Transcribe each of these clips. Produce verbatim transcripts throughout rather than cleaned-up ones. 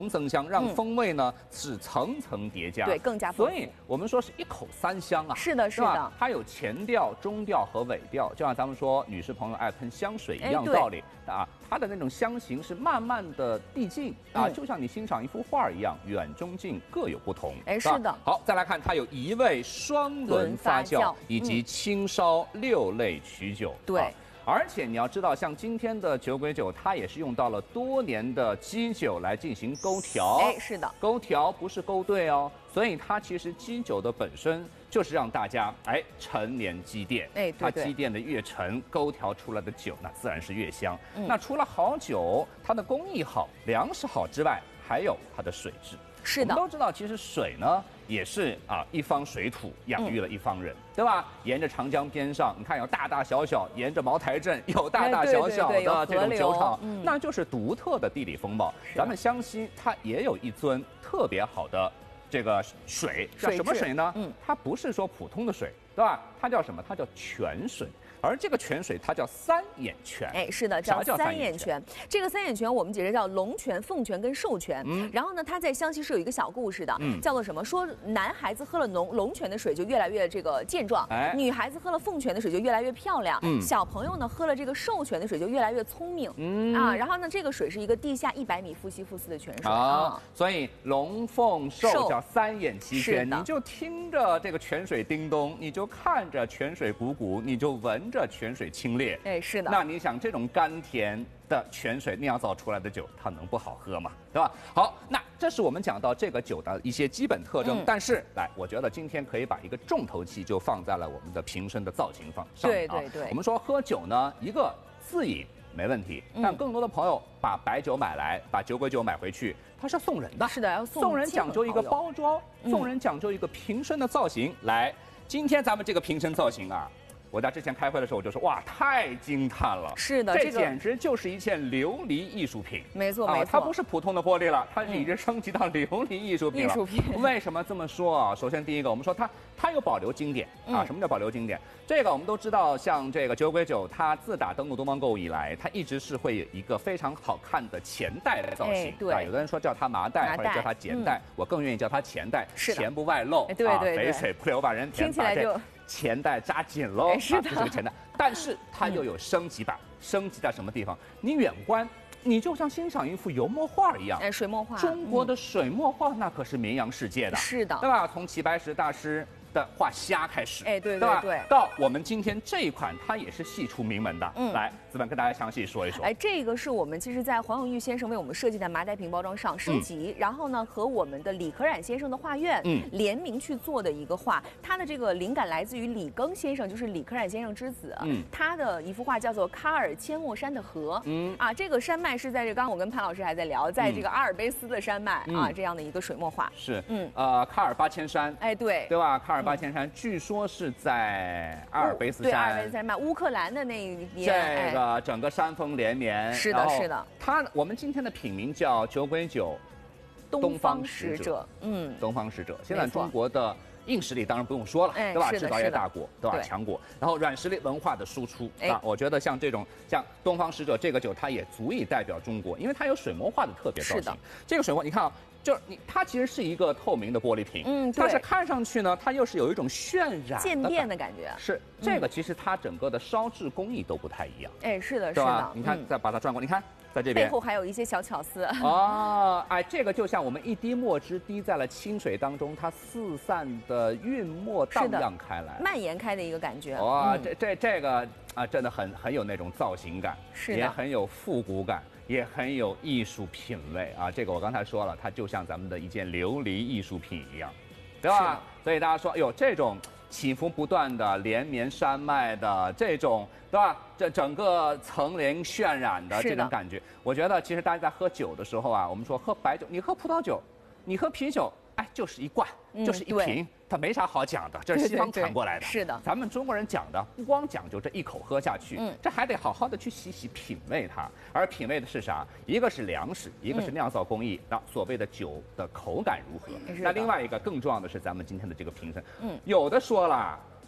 增香，让风味呢、嗯、是层层叠加， 对，更加丰富。 所以我们说是一口三香啊。 是的，是的。 它有前调、中调和尾调，就像咱们说女士朋友爱喷香水一样道理啊。它的那种香型是慢慢的递进啊，嗯、就像你欣赏一幅画一样，远中近各有不同。 哎，是的。 好，再来看它有一味双轮发酵以及轻烧六类曲酒。 对。 啊而且你要知道，像今天的酒鬼酒，它也是用到了多年的基酒来进行勾调。 哎，是的， 勾调不是勾兑哦，所以它其实基酒的本身就是让大家哎陈年积淀。 哎，对对， 它积淀的越陈，勾调出来的酒那自然是越香。嗯、那除了好酒，它的工艺好、粮食好之外，还有它的水质。 是的， 我们都知道，其实水呢也是啊一方水土养育了一方人，嗯、对吧？沿着长江边上，你看有大大小小，沿着茅台镇有大大小小的这种酒厂，嗯、那就是独特的地理风貌。咱们湘西它也有一尊特别好的这个水，叫什么水呢？嗯，它不是说普通的水，对吧？它叫什么？它叫泉水。而这个泉水它叫三眼泉， 哎，是的，叫三眼泉。这个三眼泉我们解释叫龙泉、凤泉跟寿泉。嗯，然后呢，它在湘西是有一个小故事的，嗯，叫做什么？说男孩子喝了龙龙泉的水就越来越这个健壮，哎，女孩子喝了凤泉的水就越来越漂亮，嗯，小朋友呢喝了这个寿泉的水就越来越聪明，嗯啊，然后呢，这个水是一个地下一百米负吸负四的泉水啊， 所以龙凤寿叫三眼齐全，你就听着这个泉水叮咚，你就看着泉水汩汩，你就闻着泉水清冽， 哎，是的。 那你想这种甘甜的泉水酿造出来的酒，它能不好喝吗？对吧？好，那这是我们讲到这个酒的一些基本特征。嗯、但是，来，我觉得今天可以把一个重头戏就放在了我们的瓶身的造型上上面啊。 对对对。 我们说喝酒呢，一个自饮没问题，嗯、但更多的朋友把白酒买来，把酒鬼酒买回去，它是送人的。 是的，要送。 送人讲究一个包装， 嗯、 送人讲究一个瓶身的造型。来，今天咱们这个瓶身造型啊。我在之前开会的时候我就说，哇，太惊叹了！ 是的， 这简直就是一件琉璃艺术品。 没错，没错， 它不是普通的玻璃了，它是已经升级到琉璃艺术品了。 艺术品。 为什么这么说啊？首先，第一个，我们说它它有保留经典啊。什么叫保留经典？这个我们都知道，像这个酒鬼酒，它自打登陆东方购物以来，它一直是会有一个非常好看的前袋的造型。 对， 有的人说叫它麻袋，或者叫它剪袋，我更愿意叫它前袋，钱不外露， 对对， 肥水不流外人田。 听起来就。 钱袋扎紧喽， 是的， 这是个钱袋，但是它又有升级版，升级在什么地方？你远观，你就像欣赏一幅油墨画一样， 哎，水墨画， 中国的水墨画那可是名扬世界的， 是的， 对吧？从齐白石大师的画虾开始， 哎，对对吧？ 对， 到我们今天这一款，它也是系出名门的。嗯，来，子文跟大家详细说一说。 哎，这个是我们其实，在黄永玉先生为我们设计的麻袋瓶包装上升级，嗯、然后呢，和我们的李可染先生的画院嗯联名去做的一个画。它的这个灵感来自于李庚先生，就是李可染先生之子，嗯，他的一幅画叫做《喀尔阡陌山的河》。嗯啊，这个山脉是在这，刚刚我跟潘老师还在聊，在这个阿尔卑斯的山脉、嗯、啊，这样的一个水墨画。 是，嗯，呃，喀尔八千山， 哎，对， 对吧？喀尔八千山，嗯、据说是在阿尔卑斯山， 对，阿尔卑斯山脉，乌克兰的那一边，这个整个山峰连绵。 是的，是的。 它我们今天的品名叫酒鬼酒东方使者， 嗯，东方使者。现在中国的硬实力当然不用说了，对吧？制造业大国，对吧？强国。然后软实力文化的输出啊，我觉得像这种像东方使者这个酒，它也足以代表中国，因为它有水墨画的特别造型。这个水墨，你看啊。就是你，它其实是一个透明的玻璃瓶，嗯，但是看上去呢，它又是有一种渲染、 渐变的感觉。 是这个，其实它整个的烧制工艺都不太一样。 哎，是的， 是的。你看，再把它转过，你看，在这边背后还有一些小巧思。 哦，哎，这个就像我们一滴墨汁滴在了清水当中，它四散的晕墨荡漾开来， 蔓延开的一个感觉。 哇，这这这个啊，真的很很有那种造型感， 是的， 也很有复古感。也很有艺术品味啊！这个我刚才说了，它就像咱们的一件琉璃艺术品一样，对吧？所以大家说，哎呦，这种起伏不断的连绵山脉的这种，对吧？这整个层林渲染的这种感觉，我觉得其实大家在喝酒的时候啊，我们说喝白酒，你喝葡萄酒，你喝啤酒，哎，就是一罐，嗯、就是一瓶。它没啥好讲的，这是西方传过来的。 对对对是的， 咱们中国人讲的不光讲究这一口喝下去，嗯，这还得好好的去细细品味它。而品味的是啥？一个是粮食，一个是酿造工艺，那、嗯、所谓的酒的口感如何？那另外一个更重要的是咱们今天的这个瓶身，嗯，有的说了。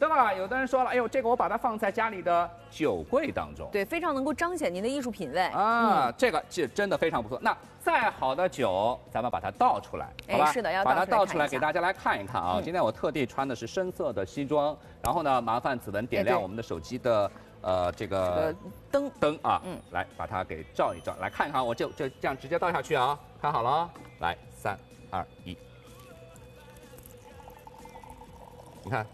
对吧？有的人说了，哎呦，这个我把它放在家里的酒柜当中， 对，非常能够彰显您的艺术品味啊，嗯、这个这真的非常不错。那再好的酒，咱们把它倒出来，好吧？ 是的，要把它倒出来给大家来看一看啊。嗯、今天我特地穿的是深色的西装，然后呢，麻烦子文点亮我们的手机的。呃，这个灯灯啊，嗯，来把它给照一照，来看一看，我就就这样直接倒下去啊，看好了，来，三二一，你看，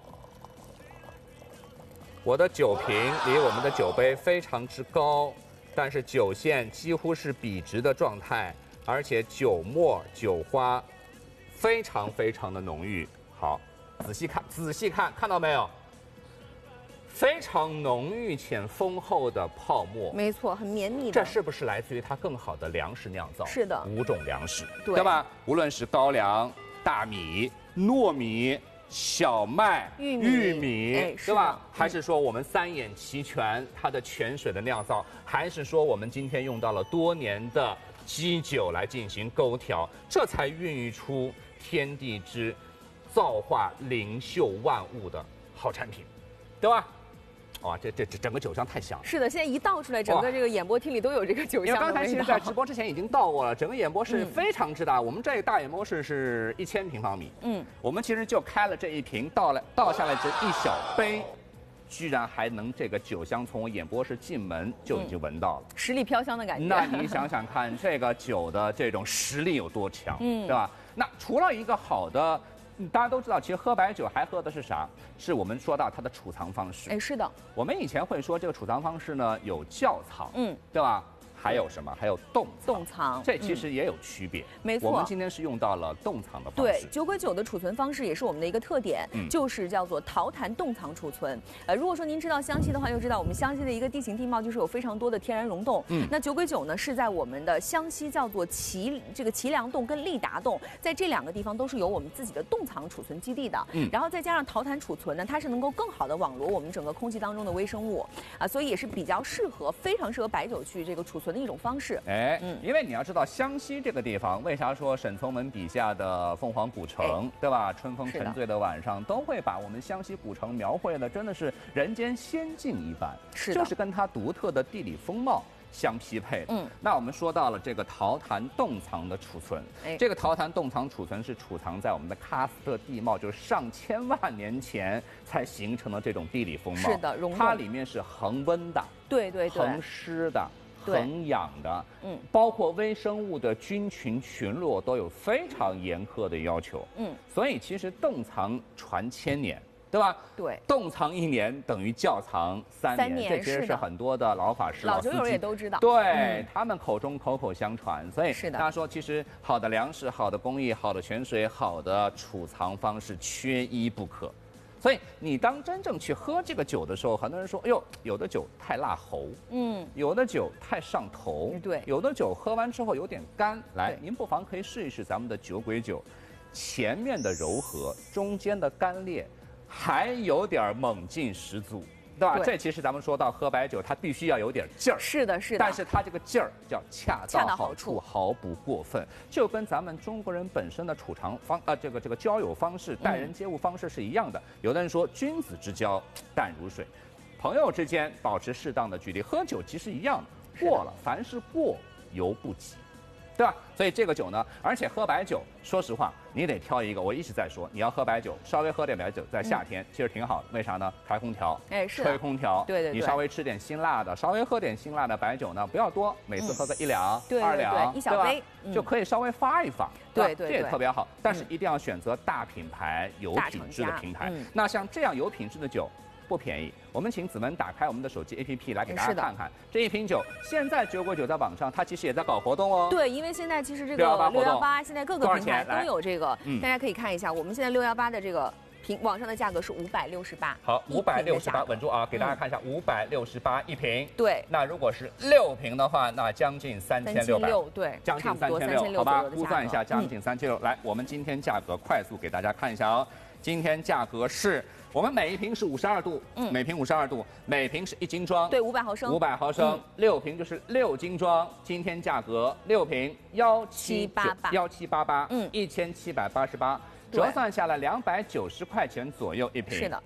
我的酒瓶离我们的酒杯非常之高，但是酒线几乎是笔直的状态，而且酒沫、酒花非常非常的浓郁。好，仔细看，仔细看，看到没有？非常浓郁且丰厚的泡沫， 没错，很绵密的。 这是不是来自于它更好的粮食酿造？ 是的， 五种粮食， 对， 对吧？无论是高粱、大米、糯米、小麦、 玉米， 玉米哎、 对吧？还是说我们三眼齐全，它的泉水的酿造，还是说我们今天用到了多年的基酒来进行勾调，这才孕育出天地之造化灵秀万物的好产品，对吧？哇，这这这整个酒香太香了。 是的，现在一倒出来，整个这个演播厅里都有这个酒香的味道。因为刚才其实，在直播之前已经倒过了，整个演播室非常之大。嗯、我们这个大演播室是一千平方米。嗯，我们其实就开了这一瓶，倒来倒下来这一小杯，居然还能这个酒香从我演播室进门就已经闻到了， 嗯、十里飘香的感觉。 那你想想看，这个酒的这种实力有多强，嗯，对吧？那除了一个好的。大家都知道，其实喝白酒还喝的是啥？是我们说到它的储藏方式。 哎，是的。 我们以前会说这个储藏方式呢有窖藏，嗯，对吧？还有什么？还有冻藏。 冻藏， 这其实也有区别。 没错。 我们今天是用到了冻藏的方式。 对，酒鬼酒的储存方式也是我们的一个特点，就是叫做陶坛冻藏储存。呃，如果说您知道湘西的话，就知道我们湘西的一个地形地貌就是有非常多的天然溶洞。嗯。那酒鬼酒呢是在我们的湘西叫做祁这个祁梁洞跟立达洞，在这两个地方都是有我们自己的冻藏储存基地的。嗯。然后再加上陶坛储存呢，它是能够更好的网罗我们整个空气当中的微生物，啊，所以也是比较适合，非常适合白酒去这个储存的一种方式。 哎，嗯，因为你要知道湘西这个地方，为啥说沈从文笔下的凤凰古城，哎、对吧？春风沉醉的晚上，都会把我们湘西古城描绘的真的是人间仙境一般， 是就是跟它独特的地理风貌相匹配的。嗯，那我们说到了这个陶坛冻藏的储存，哎，这个陶坛冻藏储存是储藏在我们的喀斯特地貌，就是上千万年前才形成的这种地理风貌。 是的， 它里面是恒温的， 对对对， 恒湿的。恒氧的，嗯，包括微生物的菌群群落都有非常严苛的要求，嗯，所以其实冻藏传千年，对吧？ 对， 冻藏一年等于窖藏三年， 三年这其实是很多的老法师、 老酒友也都知道， 对、嗯、他们口中口口相传，所以是的。 大家说，其实好的粮食、好的工艺、好的泉水、好的储藏方式缺一不可。所以你当真正去喝这个酒的时候，很多人说，哎呦，有的酒太辣喉，嗯，有的酒太上头， 对， 有的酒喝完之后有点干。来，您不妨可以试一试咱们的酒鬼酒，前面的柔和，中间的干裂，还有点猛劲十足。对吧？这其实咱们说到喝白酒，它必须要有点劲儿。 是的，是的。 但是它这个劲儿叫恰到好处，毫不过分，就跟咱们中国人本身的储藏方呃这个这个交友方式、待人接物方式是一样的。嗯、有的人说君子之交淡如水，朋友之间保持适当的距离，喝酒其实一样的，过了，凡事过犹不及。对吧？所以这个酒呢，而且喝白酒，说实话，你得挑一个。我一直在说，你要喝白酒，稍微喝点白酒，在夏天、嗯、其实挺好的。为啥呢？开空调， 哎，是吹空调， 对对对。 你稍微吃点辛辣的，稍微喝点辛辣的白酒呢，不要多，每次喝个一两、 嗯、对对对二两， 一小杯、 嗯、就可以稍微发一发。 对 对, 对， 这也特别好。但是一定要选择大品牌、有品质的平台。嗯、那像这样有品质的酒。不便宜，我们请子文打开我们的手机 A P P 来给大家看看这一瓶酒。现在酒鬼酒在网上，它其实也在搞活动哦。 对，因为现在其实这个六幺八现在各个平台都有这个，大家可以看一下。我们现在六幺八的这个瓶网上的价格是五百六十八。 好，五百六十八，稳住啊！给大家看一下，五百六十八一瓶。 对。 那如果是六瓶的话，那将近三千六百。 对， 将近三千六，好吧？估算一下，将近三千六。来，我们今天价格快速给大家看一下哦。今天价格是。我们每一瓶是五十二度，嗯，每瓶五十二度，每瓶是一斤装， 对，五百毫升， 五百毫升，嗯、六瓶就是六斤装。今天价格六瓶幺七八八，幺七八八，嗯，一千七百八十八，折算下来两百九十块钱左右一瓶。 是的，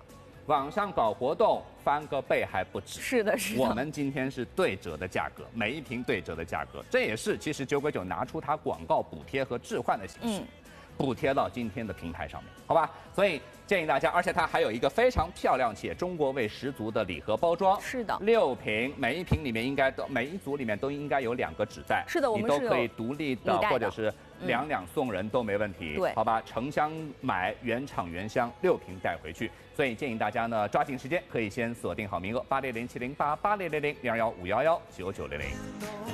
网上搞活动翻个倍还不止。 是的，是的。 我们今天是对折的价格，每一瓶对折的价格，这也是其实酒鬼酒拿出它广告补贴和置换的形式。嗯，补贴到今天的平台上面，好吧？所以建议大家，而且它还有一个非常漂亮且中国味十足的礼盒包装。 是的， 六瓶，每一瓶里面应该都每一组里面都应该有两个纸袋。 是的，我们你都可以独立的，或者是两两送人都没问题。 对， 好吧？成箱买，原厂原箱，六瓶带回去。所以建议大家呢，抓紧时间，可以先锁定好名额，八零零七零八八零零零零二幺五幺幺九九零零。